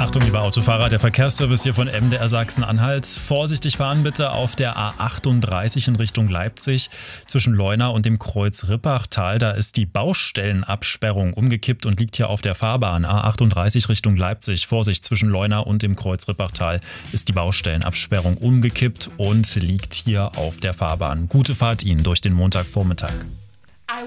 Achtung, liebe Autofahrer, der Verkehrsservice hier von MDR Sachsen-Anhalt. Vorsichtig fahren bitte auf der A38 in Richtung Leipzig zwischen Leuna und dem Kreuz Rippachtal. Da ist die Baustellenabsperrung umgekippt und liegt hier auf der Fahrbahn. A38 Richtung Leipzig. Vorsicht, zwischen Leuna und dem Kreuz Rippachtal ist die Baustellenabsperrung umgekippt und liegt hier auf der Fahrbahn. Gute Fahrt Ihnen durch den Montagvormittag.